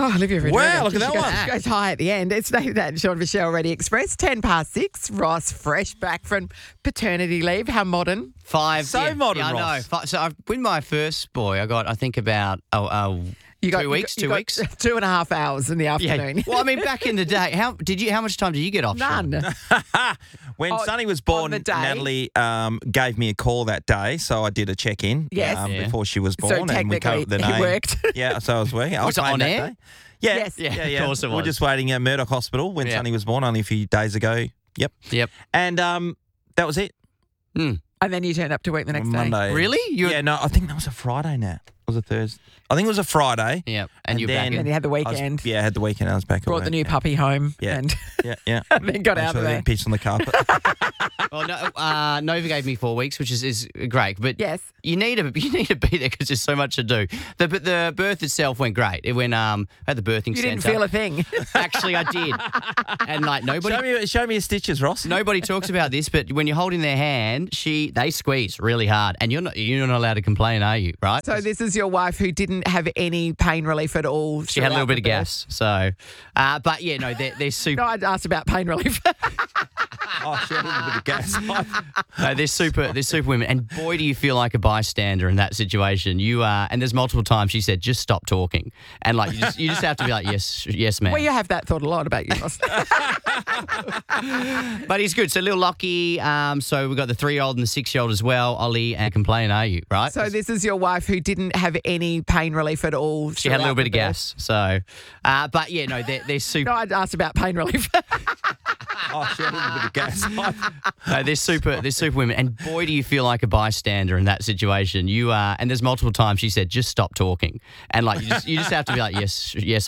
Oh, Olivia Rodrigo. Wow, look at that She one. goes high at the end. It's Nathan and Sean Michelle Ready Express. 6:10. Ross, fresh back from paternity leave. How modern. 5. So modern, I know. Ross. So with my first boy, I got, I think, about 2 weeks. 2 weeks. 2.5 hours in the afternoon. Well, I mean, back in the day, how much time did you get off? Sean? None. When Oh, Sonny was on born, the day? Natalie checked me a call that day, so I did a check-in Yes. Yeah. before she was So born. and we technically covered the it name. worked. Yeah, so I was working. I Was it playing on that air? day. Yeah, Yes. Yeah, yeah. of course it We We're was. just waiting at Murdoch Hospital when Yeah. Sonny was born only a few days ago. Yep. Yep. And that was it. And then you turned up to work the next day. Monday. Really? Yeah, no, I think that was a Friday now. It was a Thursday. I think it was a Friday. Yeah. And And you're back then- And then you had the I was- weekend. I had the weekend. I was back at Brought work. the new puppy home. Yeah. And Yeah. then got Make out sure of they there. didn't piss on the carpet. Well, no, Nova gave me 4 weeks, which is great. But Yes. you need to be there because there's so much to do. The birth itself went great. It went at the birthing You centre. didn't feel a thing. Actually, I did. And like nobody show me your stitches, Ross. nobody talks about this, but when you're holding their hand, they squeeze really hard, and you're not allowed to complain, are you? Right? So this is your wife who didn't have any pain relief at all. She had a little bit of gas. So, but yeah, no, they're super. No, I asked about pain relief. Oh, she had a little bit of gas. No, they're super women, and boy, do you feel like a bystander in that situation. You and there's multiple times she said, "Just stop talking," and like you just have to be like, "Yes, ma'am." Well, you have that thought a lot about you, Ross. But he's good. So little Lockie. So we've got the 3-year-old and the 6-year-old as well. Ollie, and complain, are you? Right? So this is your wife who didn't have any pain relief at all. She had a little bit of gas. So, but yeah, no, they're super. No, I asked about pain relief. Oh, she had a little bit of gas. No, they're super women, and boy, do you feel like a bystander in that situation. You and there's multiple times she said, "Just stop talking," and like you just have to be like, "Yes,